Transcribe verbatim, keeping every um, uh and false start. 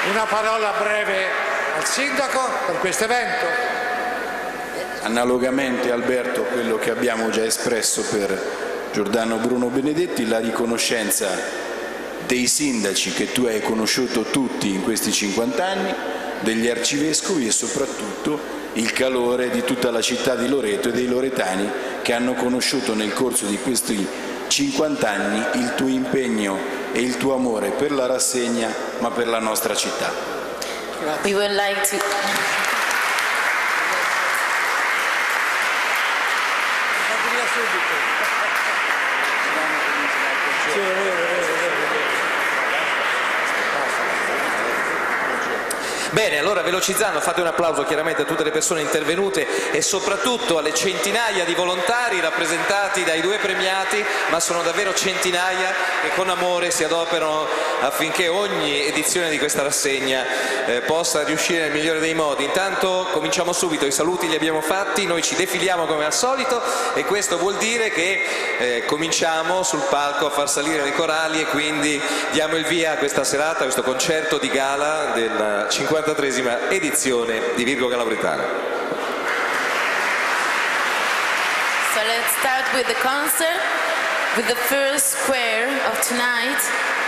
Una parola breve al sindaco per questo evento. Analogamente, Alberto, quello che abbiamo già espresso per Giordano Bruno Benedetti, la riconoscenza dei sindaci che tu hai conosciuto tutti in questi cinquanta anni, degli arcivescovi e soprattutto il calore di tutta la città di Loreto e dei loretani che hanno conosciuto nel corso di questi cinquanta anni il tuo impegno e il tuo amore per la rassegna, ma per la nostra città. We would like to Bene, allora velocizzando, fate un applauso chiaramente a tutte le persone intervenute e soprattutto alle centinaia di volontari rappresentati dai due premiati, ma sono davvero centinaia che con amore si adoperano affinché ogni edizione di questa rassegna eh, possa riuscire nel migliore dei modi. Intanto cominciamo subito, i saluti li abbiamo fatti, noi ci defiliamo come al solito e questo vuol dire che eh, cominciamo sul palco a far salire le corali e quindi diamo il via a questa serata, a questo concerto di gala della cinquantatreesima edizione di Virgo Galauretana. So let's start with the concert, with the first square of tonight.